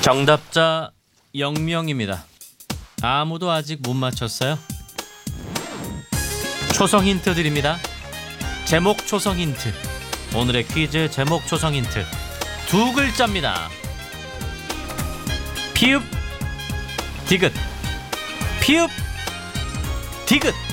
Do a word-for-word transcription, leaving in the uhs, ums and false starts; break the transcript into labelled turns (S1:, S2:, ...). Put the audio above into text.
S1: 정답자 영 명입니다. 아무도 아직 못 맞췄어요? 초성 힌트 드립니다. 제목 초성 힌트. 오늘의 퀴즈 제목 초성 힌트 두 글자입니다. 피읍 디귿 피읍 디귿